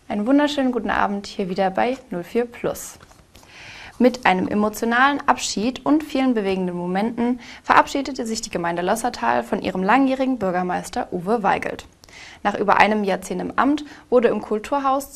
Einen wunderschönen guten Abend hier wieder bei 04 Plus. Mit einem emotionalen Abschied und vielen bewegenden Momenten verabschiedete sich die Gemeinde Lossertal von ihrem langjährigen Bürgermeister Uwe Weigelt. Nach über einem Jahrzehnt im Amt wurde im Kulturhaus